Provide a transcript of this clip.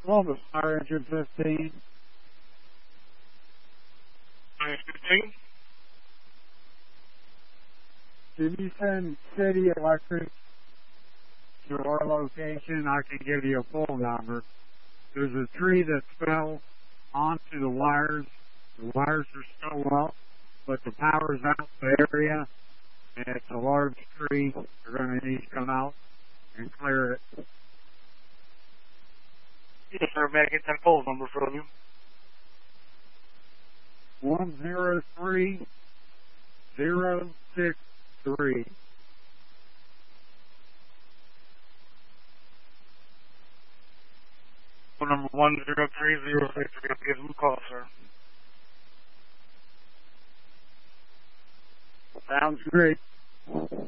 Columbus, fire engine 15. Fire 15. Can you send City Electric to our location? I can give you a full number. There's a tree that fell onto the wires. The wires are still up, but the power's out in the area, and it's a large tree. They're going to need to come out and clear it. Yes, sir. May I get that phone number from you? 103063. Phone number 103063. Give them a call, sir. Sounds great.